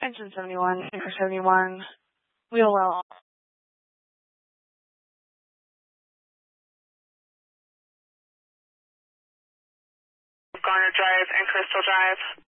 Engine 71, Anchor 71, wheel well. Garner Drive and Crystal Drive.